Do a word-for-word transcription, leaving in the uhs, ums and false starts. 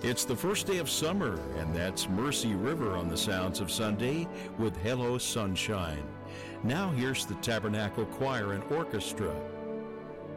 It's the first day of summer, and that's Mercy River on the Sounds of Sunday with Hello Sunshine. Now here's the Tabernacle Choir and Orchestra.